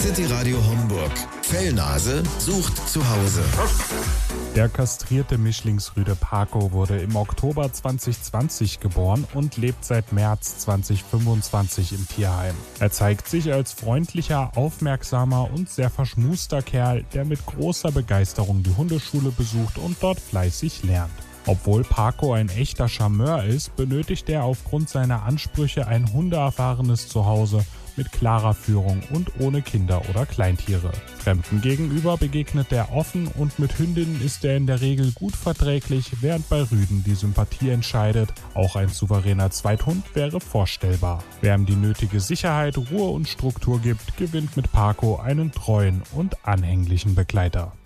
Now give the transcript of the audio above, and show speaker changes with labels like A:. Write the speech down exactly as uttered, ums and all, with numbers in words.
A: City Radio Homburg. Fellnase sucht zu Hause.
B: Der kastrierte Mischlingsrüde Paco wurde im Oktober zwanzig zwanzig geboren und lebt seit März zwanzig fünfundzwanzig im Tierheim. Er zeigt sich als freundlicher, aufmerksamer und sehr verschmuster Kerl, der mit großer Begeisterung die Hundeschule besucht und dort fleißig lernt. Obwohl Paco ein echter Charmeur ist, benötigt er aufgrund seiner Ansprüche ein hundeerfahrenes Zuhause mit klarer Führung und ohne Kinder oder Kleintiere. Fremden gegenüber begegnet er offen und mit Hündinnen ist er in der Regel gut verträglich, während bei Rüden die Sympathie entscheidet. Auch ein souveräner Zweithund wäre vorstellbar. Wer ihm die nötige Sicherheit, Ruhe und Struktur gibt, gewinnt mit Paco einen treuen und anhänglichen Begleiter.